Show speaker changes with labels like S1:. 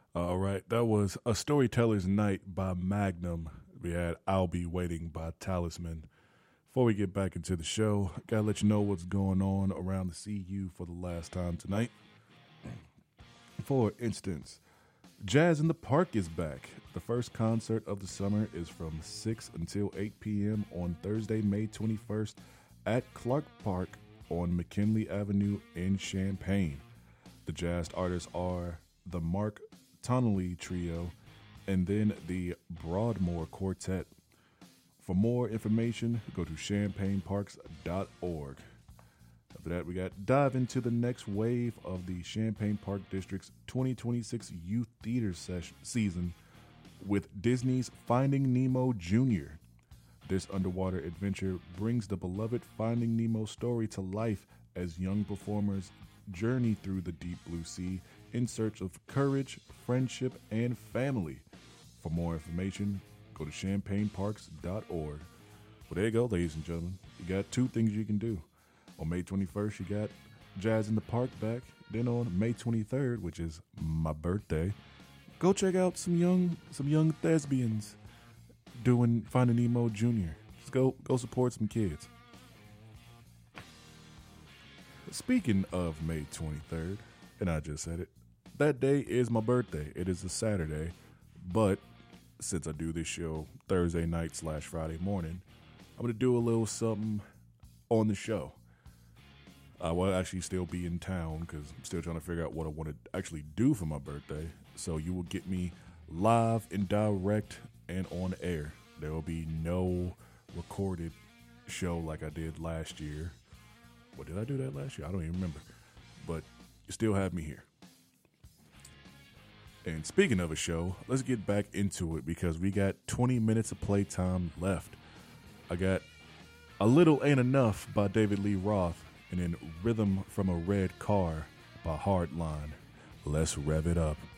S1: All right, that was A Storyteller's Night by Magnum. We had I'll Be Waiting by Talisman. Before we get back into the show, I gotta let you know what's going on around the CU for the last time tonight. For instance, Jazz in the Park is back. The first concert of the summer is from 6 until 8 p.m. on Thursday, May 21st at Clark Park on McKinley Avenue in Champaign. The jazz artists are the Mark Tonnelly Trio and then the Broadmoor Quartet. For more information, go to champagneparks.org. After that, we got dive into the next wave of the Champaign Park District's 2026 Youth Theater season with Disney's Finding Nemo Jr. This underwater adventure brings the beloved Finding Nemo story to life as young performers journey through the deep blue sea in search of courage, friendship, and family. For more information, go to champagneparks.org. Well, there you go, ladies and gentlemen. You got two things you can do. On May 21st, you got Jazz in the Park back. Then on May 23rd, which is my birthday, go check out some young thespians doing Finding Nemo Jr. Just go support some kids. Speaking of May 23rd, and I just said it, that day is my birthday. It is a Saturday, but since I do this show Thursday night / Friday morning, I'm going to do a little something on the show. I will actually still be in town because I'm still trying to figure out what I want to actually do for my birthday. So you will get me live and direct and on air. There will be no recorded show like I did last year. What did I do that last year? I don't even remember. But you still have me here. And speaking of a show, let's get back into it because we got 20 minutes of playtime left. I got A Little Ain't Enough by David Lee Roth and then Rhythm from a Red Car by Hardline. Let's rev it up.